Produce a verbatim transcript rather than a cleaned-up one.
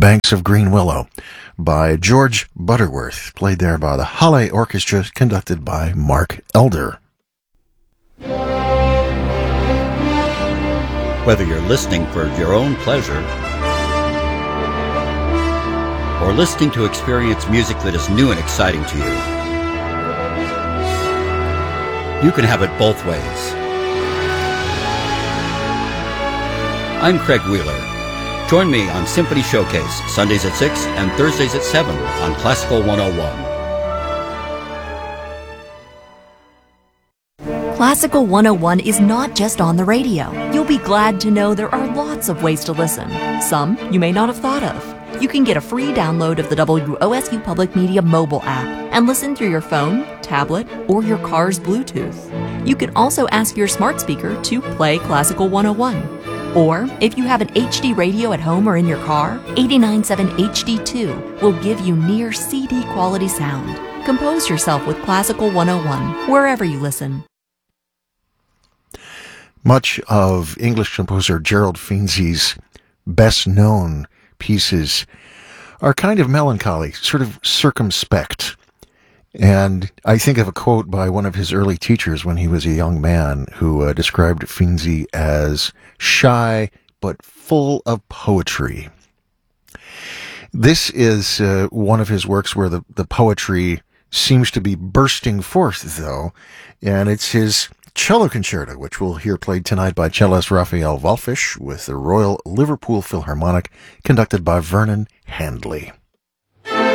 Banks of Green Willow by George Butterworth, played there by the Halle Orchestra, conducted by Mark Elder. Whether you're listening for your own pleasure or listening to experience music that is new and exciting to you, you can have it both ways. I'm Craig Wheeler. Join me on Symphony Showcase, Sundays at six and Thursdays at seven on Classical one oh one. Classical one oh one is not just on the radio. You'll be glad to know there are lots of ways to listen. Some you may not have thought of. You can get a free download of the W O S U Public Media mobile app and listen through your phone, tablet, or your car's Bluetooth. You can also ask your smart speaker to play Classical one oh one. Or, if you have an H D radio at home or in your car, eighty-nine point seven H D two will give you near C D quality sound. Compose yourself with Classical one oh one, wherever you listen. Much of English composer Gerald Finzi's best-known pieces are kind of melancholy, sort of circumspect. And I think of a quote by one of his early teachers when he was a young man who uh, described Finzi as shy but full of poetry. This is uh, one of his works where the, the poetry seems to be bursting forth, though, and it's his cello concerto, which we'll hear played tonight by cellist Raphael Wallfisch with the Royal Liverpool Philharmonic, conducted by Vernon Handley.